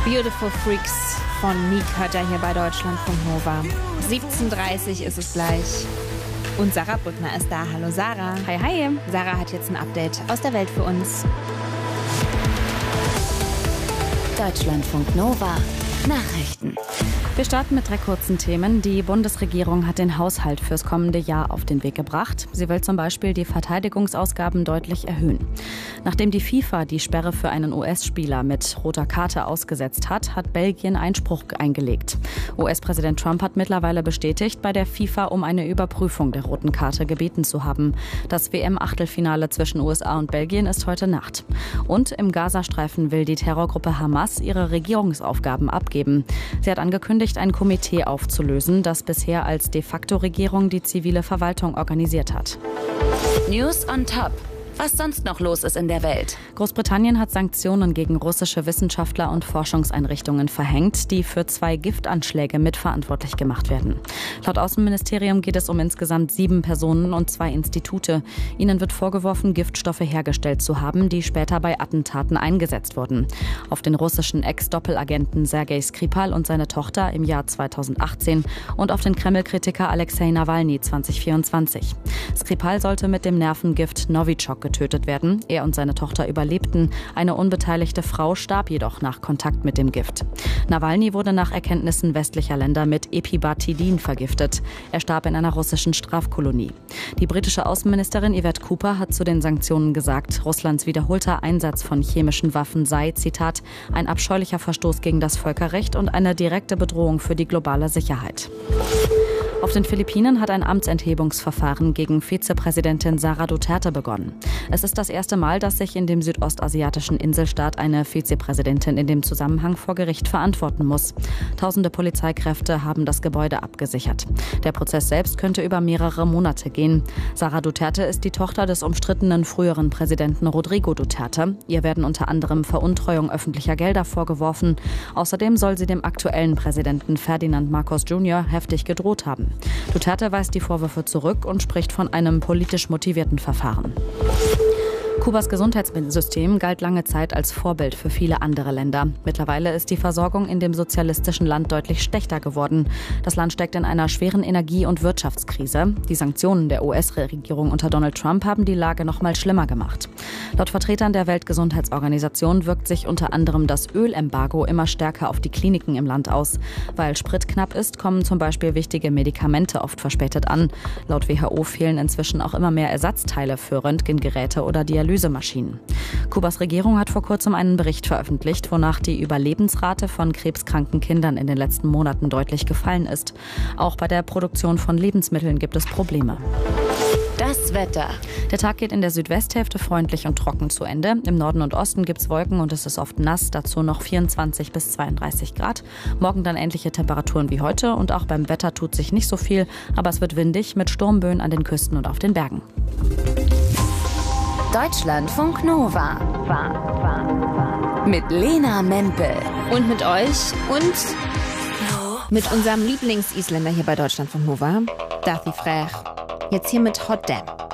Beautiful Freaks von Meek hört er hier bei Deutschlandfunk Nova. 17:30 ist es gleich. Und Sarah Brückner ist da. Hallo Sarah. Hi, hi. Sarah hat jetzt ein Update aus der Welt für uns. Deutschlandfunk Nova. Nachrichten. Wir starten mit 3 kurzen Themen. Die Bundesregierung hat den Haushalt fürs kommende Jahr auf den Weg gebracht. Sie will zum Beispiel die Verteidigungsausgaben deutlich erhöhen. Nachdem die FIFA die Sperre für einen US-Spieler mit roter Karte ausgesetzt hat, hat Belgien Einspruch eingelegt. US-Präsident Trump hat mittlerweile bestätigt, bei der FIFA um eine Überprüfung der roten Karte gebeten zu haben. Das WM-Achtelfinale zwischen USA und Belgien ist heute Nacht. Und im Gazastreifen will die Terrorgruppe Hamas ihre Regierungsaufgaben abgeben. Sie hat angekündigt, ein Komitee aufzulösen, das bisher als De-facto-Regierung die zivile Verwaltung organisiert hat. News on top. Was sonst noch los ist in der Welt. Großbritannien hat Sanktionen gegen russische Wissenschaftler und Forschungseinrichtungen verhängt, die für 2 Giftanschläge mitverantwortlich gemacht werden. Laut Außenministerium geht es um insgesamt 7 Personen und 2 Institute. Ihnen wird vorgeworfen, Giftstoffe hergestellt zu haben, die später bei Attentaten eingesetzt wurden. Auf den russischen Ex-Doppelagenten Sergei Skripal und seine Tochter im Jahr 2018 und auf den Kreml-Kritiker Alexei Nawalny 2024. Skripal sollte mit dem Nervengift Novichok getötet werden. Er und seine Tochter überlebten. Eine unbeteiligte Frau starb jedoch nach Kontakt mit dem Gift. Nawalny wurde nach Erkenntnissen westlicher Länder mit Epibatidin vergiftet. Er starb in einer russischen Strafkolonie. Die britische Außenministerin Yvette Cooper hat zu den Sanktionen gesagt, Russlands wiederholter Einsatz von chemischen Waffen sei, Zitat, ein abscheulicher Verstoß gegen das Völkerrecht und eine direkte Bedrohung für die globale Sicherheit. Auf den Philippinen hat ein Amtsenthebungsverfahren gegen Vizepräsidentin Sara Duterte begonnen. Es ist das erste Mal, dass sich in dem südostasiatischen Inselstaat eine Vizepräsidentin in dem Zusammenhang vor Gericht verantworten muss. Tausende Polizeikräfte haben das Gebäude abgesichert. Der Prozess selbst könnte über mehrere Monate gehen. Sara Duterte ist die Tochter des umstrittenen früheren Präsidenten Rodrigo Duterte. Ihr werden unter anderem Veruntreuung öffentlicher Gelder vorgeworfen. Außerdem soll sie dem aktuellen Präsidenten Ferdinand Marcos Jr. heftig gedroht haben. Duterte weist die Vorwürfe zurück und spricht von einem politisch motivierten Verfahren. Kubas Gesundheitssystem galt lange Zeit als Vorbild für viele andere Länder. Mittlerweile ist die Versorgung in dem sozialistischen Land deutlich schlechter geworden. Das Land steckt in einer schweren Energie- und Wirtschaftskrise. Die Sanktionen der US-Regierung unter Donald Trump haben die Lage noch mal schlimmer gemacht. Laut Vertretern der Weltgesundheitsorganisation wirkt sich unter anderem das Ölembargo immer stärker auf die Kliniken im Land aus. Weil Sprit knapp ist, kommen zum Beispiel wichtige Medikamente oft verspätet an. Laut WHO fehlen inzwischen auch immer mehr Ersatzteile für Röntgengeräte oder Dialysemaschinen. Kubas Regierung hat vor kurzem einen Bericht veröffentlicht, wonach die Überlebensrate von krebskranken Kindern in den letzten Monaten deutlich gefallen ist. Auch bei der Produktion von Lebensmitteln gibt es Probleme. Das Wetter. Der Tag geht in der Südwesthälfte freundlich und trocken zu Ende. Im Norden und Osten gibt es Wolken und es ist oft nass. Dazu noch 24 bis 32 Grad. Morgen dann ähnliche Temperaturen wie heute. Und auch beim Wetter tut sich nicht so viel. Aber es wird windig mit Sturmböen an den Küsten und auf den Bergen. Deutschlandfunk Nova. Mit Lena Mempel. Und mit euch und mit unserem Lieblings-Isländer hier bei Deutschlandfunk Nova, Dathi Frère. Jetzt hier mit Hot Damn.